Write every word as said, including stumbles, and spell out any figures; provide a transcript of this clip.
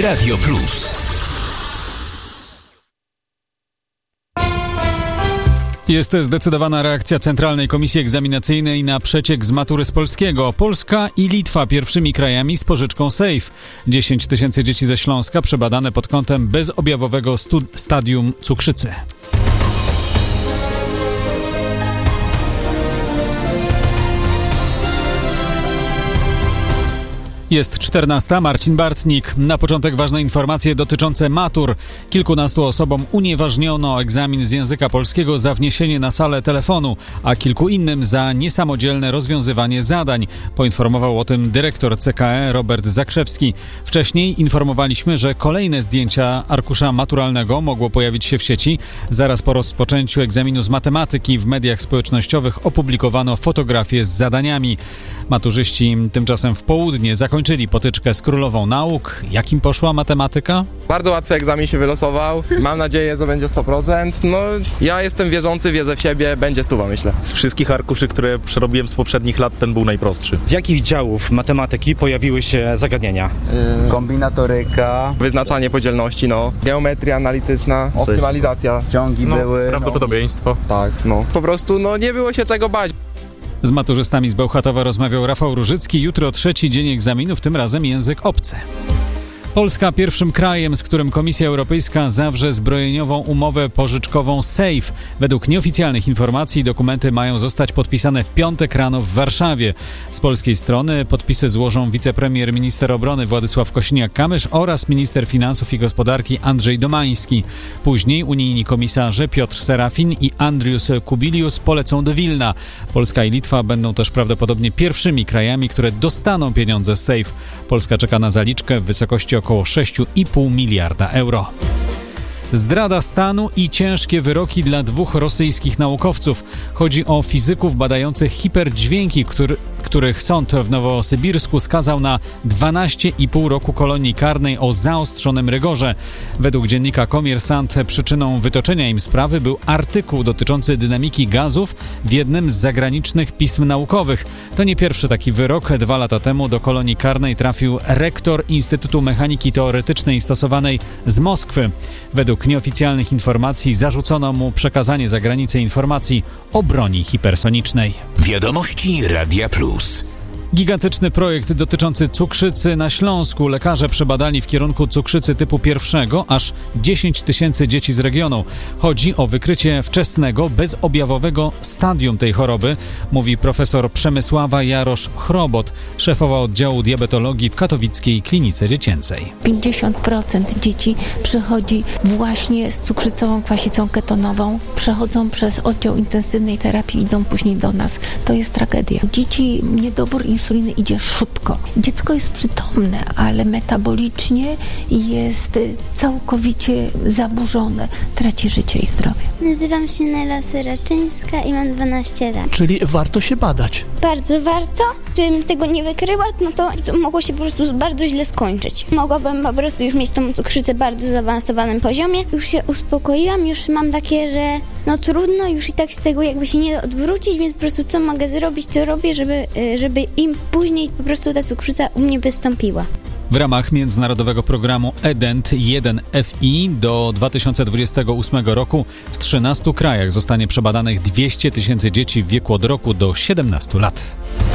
Radio Plus. Jest zdecydowana reakcja Centralnej Komisji Egzaminacyjnej na przeciek z matury z polskiego. Polska i Litwa pierwszymi krajami z pożyczką SAFE. dziesięć tysięcy dzieci ze Śląska przebadane pod kątem bezobjawowego stu- stadium cukrzycy. Jest czternasta, Marcin Bartnik. Na początek ważne informacje dotyczące matur. Kilkunastu osobom unieważniono egzamin z języka polskiego za wniesienie na salę telefonu, a kilku innym za niesamodzielne rozwiązywanie zadań. Poinformował o tym dyrektor C K E Robert Zakrzewski. Wcześniej informowaliśmy, że kolejne zdjęcia arkusza maturalnego mogło pojawić się w sieci. Zaraz po rozpoczęciu egzaminu z matematyki w mediach społecznościowych opublikowano fotografie z zadaniami. Maturzyści tymczasem w południe zakończyli Czyli potyczkę z królową nauk. Jak im poszła matematyka? Bardzo łatwy egzamin się wylosował. Mam nadzieję, że będzie sto procent. No, ja jestem wierzący, wierzę w siebie. Będzie stuwa, myślę. Z wszystkich arkuszy, które przerobiłem z poprzednich lat, ten był najprostszy. Z jakich działów matematyki pojawiły się zagadnienia? Yy, kombinatoryka. Wyznaczanie podzielności, no. Geometria analityczna, optymalizacja. Ciągi no, były. Prawdopodobieństwo. Tak, no. Po prostu, no, nie było się czego bać. Z maturzystami z Bełchatowa rozmawiał Rafał Różycki. Jutro trzeci dzień egzaminów, tym razem język obcy. Polska pierwszym krajem, z którym Komisja Europejska zawrze zbrojeniową umowę pożyczkową SAFE. Według nieoficjalnych informacji dokumenty mają zostać podpisane w piątek rano w Warszawie. Z polskiej strony podpisy złożą wicepremier, minister obrony Władysław Kosiniak-Kamysz oraz minister finansów i gospodarki Andrzej Domański. Później unijni komisarze Piotr Serafin i Andrius Kubilius polecą do Wilna. Polska i Litwa będą też prawdopodobnie pierwszymi krajami, które dostaną pieniądze z SAFE. Polska czeka na zaliczkę w wysokości około sześć i pół miliarda euro. Zdrada stanu i ciężkie wyroki dla dwóch rosyjskich naukowców. Chodzi o fizyków badających hiperdźwięki, który, których sąd w Nowosybirsku skazał na dwanaście i pół roku kolonii karnej o zaostrzonym rygorze. Według dziennika Komersant przyczyną wytoczenia im sprawy był artykuł dotyczący dynamiki gazów w jednym z zagranicznych pism naukowych. To nie pierwszy taki wyrok. Dwa lata temu do kolonii karnej trafił rektor Instytutu Mechaniki Teoretycznej i Stosowanej z Moskwy. Według nieoficjalnych informacji zarzucono mu przekazanie za granicę informacji o broni hipersonicznej. Wiadomości Radia Plus. Gigantyczny projekt dotyczący cukrzycy na Śląsku. Lekarze przebadali w kierunku cukrzycy typu pierwszego aż dziesięć tysięcy dzieci z regionu. Chodzi o wykrycie wczesnego, bezobjawowego stadium tej choroby, mówi profesor Przemysława Jarosz-Chrobot, szefowa oddziału diabetologii w katowickiej klinice dziecięcej. pięćdziesiąt procent dzieci przychodzi właśnie z cukrzycową kwasicą ketonową, przechodzą przez oddział intensywnej terapii, idą później do nas. To jest tragedia. Dzieci niedobór insuliny insuliny idzie szybko. Dziecko jest przytomne, ale metabolicznie jest całkowicie zaburzone. Traci życie i zdrowie. Nazywam się Nela Seraczyńska i mam dwanaście lat. Czyli warto się badać. Bardzo warto. Gdybym tego nie wykryła, no to, to mogło się po prostu bardzo źle skończyć. Mogłabym po prostu już mieć tą cukrzycę bardzo zaawansowanym poziomie. Już się uspokoiłam, już mam takie, że no trudno już i tak z tego jakby się nie da odwrócić, więc po prostu co mogę zrobić, to robię, żeby, żeby im później po prostu ta cukrzyca u mnie wystąpiła. W ramach międzynarodowego programu E D E N T jeden F I do dwa tysiące dwudziestego ósmego roku w trzynastu krajach zostanie przebadanych dwieście tysięcy dzieci w wieku od roku do siedemnastu lat.